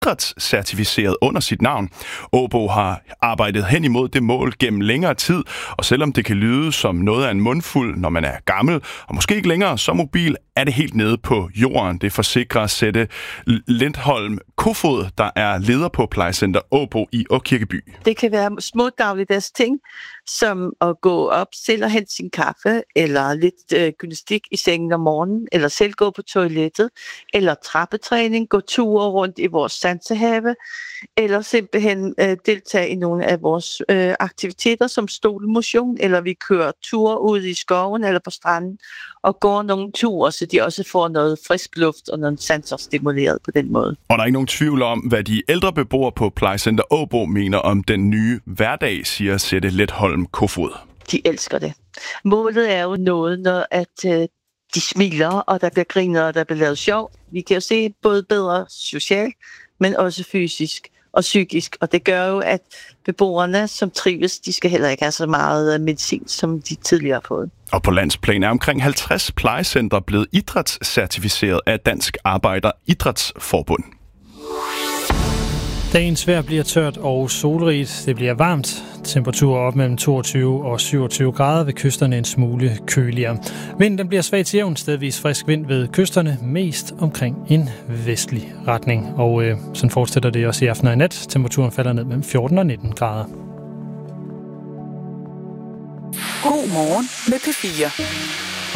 idrætscertificeret under sit navn. Åbo har arbejdet hen imod det mål gennem længere tid, og selvom det kan lyde som noget af en mundfuld, når man er gammel, og måske ikke længere så mobil, er det helt nede på jorden. Det forsikrer Sette Lindholm Kofod, der er leder på plejecenter Åbo i Aakirkeby. Det kan være små dagligdags ting, som at gå op, selv og hente sin kaffe, eller lidt gymnastik i sengen om morgenen, eller selv gå på toilettet, eller trappetræning, gå ture rundt i vores sansehave, eller simpelthen deltage i nogle af vores aktiviteter som stolemotion, eller vi kører ture ud i skoven eller på stranden og går nogle ture, så de også får noget frisk luft og nogle sanser stimuleret på den måde. Og der er ikke nogen tvivl om, hvad de ældre beboere på plejecenter Åbo mener om den nye hverdag, siger Sette Lindholm Kofod. De elsker det. Målet er jo noget, når de smiler, og der bliver grinet, og der bliver lavet sjov. Vi kan jo se både bedre socialt, men også fysisk og psykisk. Og det gør jo, at beboerne, som trives, de skal heller ikke have så meget medicin, som de tidligere har fået. Og på landsplan er omkring 50 plejecentre blevet idrætscertificeret af Dansk Arbejder Idrætsforbund. Dagens vejr bliver tørt og solrigt. Det bliver varmt. Temperaturer op mellem 22 og 27 grader, ved kysterne en smule køligere. Vinden bliver svag til jævn, stedvis frisk vind ved kysterne, mest omkring en vestlig retning. Og sådan fortsætter det også i aften og i nat. Temperaturen falder ned mellem 14 og 19 grader. God morgen med P4.